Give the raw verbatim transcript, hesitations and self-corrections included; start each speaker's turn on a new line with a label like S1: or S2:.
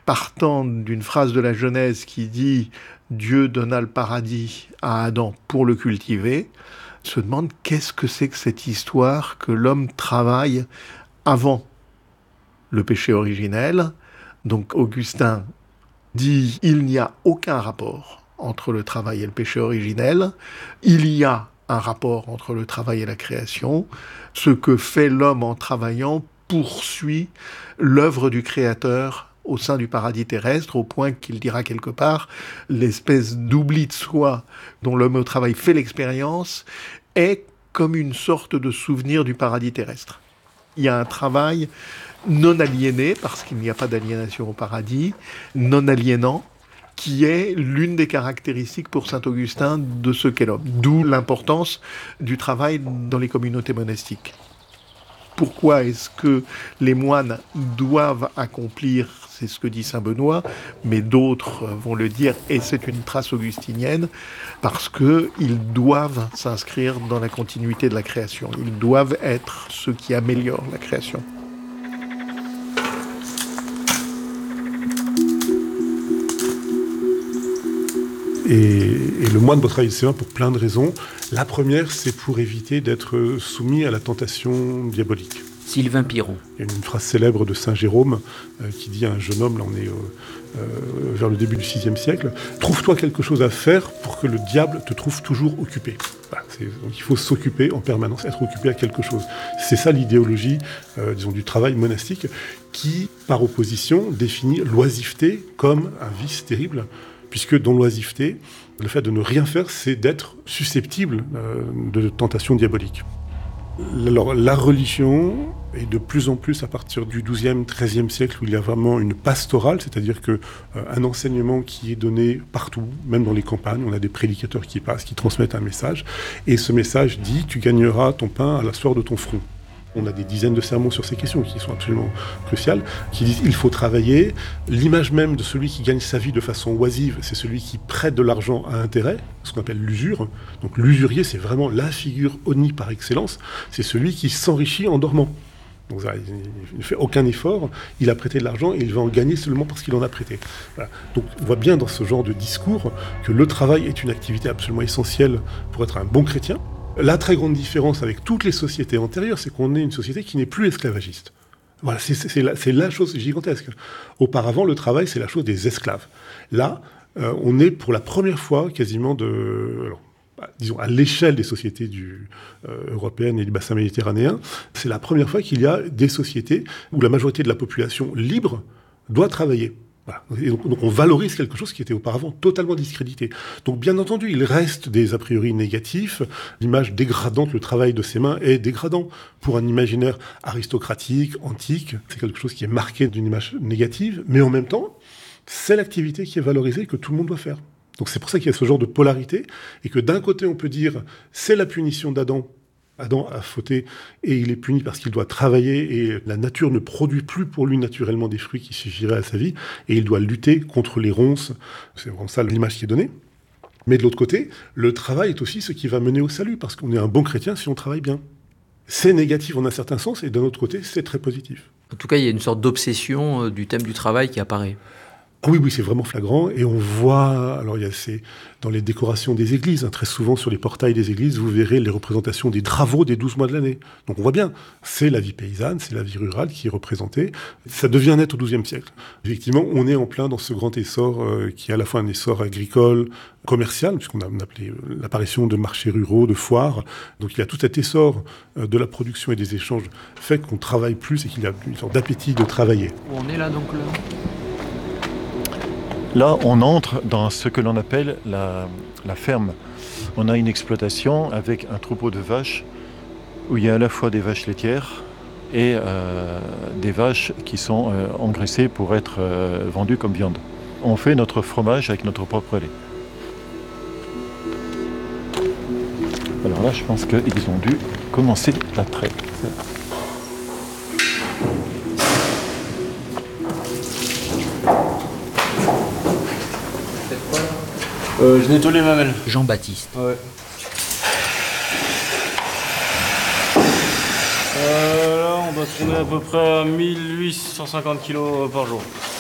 S1: partant d'une phrase de la Genèse qui dit « Dieu donna le paradis à Adam pour le cultiver », se demande qu'est-ce que c'est que cette histoire que l'homme travaille avant le péché originel. Donc Augustin dit « Il n'y a aucun rapport entre le travail et le péché originel. Il y a un rapport entre le travail et la création. Ce que fait l'homme en travaillant poursuit l'œuvre du Créateur au sein du paradis terrestre, au point qu'il dira quelque part, l'espèce d'oubli de soi dont l'homme au travail fait l'expérience est comme une sorte de souvenir du paradis terrestre. Il y a un travail non aliéné, parce qu'il n'y a pas d'aliénation au paradis, non aliénant, qui est l'une des caractéristiques pour saint Augustin de ce qu'est l'homme. D'où l'importance du travail dans les communautés monastiques. Pourquoi est-ce que les moines doivent accomplir, c'est ce que dit saint Benoît, mais d'autres vont le dire, et c'est une trace augustinienne, parce qu'ils doivent s'inscrire dans la continuité de la création. Ils doivent être ceux qui améliorent la création.
S2: Et, et le moine doit travailler ses mains pour plein de raisons. La première, c'est pour éviter d'être soumis à la tentation diabolique.
S3: Sylvain Piron.
S2: Il y a une phrase célèbre de saint Jérôme euh, qui dit à un jeune homme, là on est euh, euh, vers le début du sixième siècle, « Trouve-toi quelque chose à faire pour que le diable te trouve toujours occupé. » Voilà, donc il faut s'occuper en permanence, être occupé à quelque chose. C'est ça l'idéologie, euh, disons, du travail monastique, qui, par opposition, définit l'oisiveté comme un vice terrible, puisque dans l'oisiveté, le fait de ne rien faire, c'est d'être susceptible euh, de tentations diaboliques. Alors, la religion est de plus en plus, à partir du douzième, treizième siècle, où il y a vraiment une pastorale, c'est-à-dire que euh, un enseignement qui est donné partout, même dans les campagnes, on a des prédicateurs qui passent, qui transmettent un message, et ce message dit « Tu gagneras ton pain à la sueur de ton front ». On a des dizaines de sermons sur ces questions qui sont absolument cruciales, qui disent il faut travailler. L'image même de celui qui gagne sa vie de façon oisive, c'est celui qui prête de l'argent à intérêt, ce qu'on appelle l'usure. Donc l'usurier, c'est vraiment la figure honnie par excellence. C'est celui qui s'enrichit en dormant. Donc ça, il ne fait aucun effort, il a prêté de l'argent et il va en gagner seulement parce qu'il en a prêté. Voilà. Donc on voit bien dans ce genre de discours que le travail est une activité absolument essentielle pour être un bon chrétien. La très grande différence avec toutes les sociétés antérieures, c'est qu'on est une société qui n'est plus esclavagiste. Voilà, c'est, c'est, c'est, la, c'est la chose gigantesque. Auparavant, le travail, c'est la chose des esclaves. Là, euh, on est pour la première fois quasiment de... Alors, bah, disons, à l'échelle des sociétés du, euh, européennes et du bassin méditerranéen, c'est la première fois qu'il y a des sociétés où la majorité de la population libre doit travailler. Voilà. Et donc, donc on valorise quelque chose qui était auparavant totalement discrédité. Donc bien entendu, il reste des a priori négatifs. L'image dégradante, le travail de ses mains est dégradant. Pour un imaginaire aristocratique, antique, c'est quelque chose qui est marqué d'une image négative, mais en même temps, c'est l'activité qui est valorisée et que tout le monde doit faire. Donc c'est pour ça qu'il y a ce genre de polarité, et que d'un côté on peut dire c'est la punition d'Adam. Adam a fauté et il est puni parce qu'il doit travailler et la nature ne produit plus pour lui naturellement des fruits qui suffiraient à sa vie et il doit lutter contre les ronces. C'est vraiment ça l'image qui est donnée. Mais de l'autre côté, le travail est aussi ce qui va mener au salut parce qu'on est un bon chrétien si on travaille bien. C'est négatif en un certain sens et d'un autre côté, c'est très positif.
S3: En tout cas, il y a une sorte d'obsession euh, du thème du travail qui apparaît.
S2: Ah oui, oui, c'est vraiment flagrant. Et on voit, alors il y a ces, dans les décorations des églises, hein, très souvent sur les portails des églises, vous verrez les représentations des travaux des douze mois de l'année. Donc on voit bien, c'est la vie paysanne, c'est la vie rurale qui est représentée. Ça devient net au douzième siècle. Effectivement, on est en plein dans ce grand essor euh, qui est à la fois un essor agricole, commercial, puisqu'on a, on a appelé l'apparition de marchés ruraux, de foires. Donc il y a tout cet essor euh, de la production et des échanges fait qu'on travaille plus et qu'il y a une sorte d'appétit de travailler.
S3: On est là donc là.
S4: Là, on entre dans ce que l'on appelle la, la ferme. On a une exploitation avec un troupeau de vaches où il y a à la fois des vaches laitières et euh, des vaches qui sont euh, engraissées pour être euh, vendues comme viande. On fait notre fromage avec notre propre lait. Alors là, je pense qu'ils ont dû commencer la traite.
S5: Euh, je nettoie les mamelles.
S3: Jean-Baptiste.
S5: Ouais. Euh, là, on doit tourner à peu près à mille huit cent cinquante kilos par jour.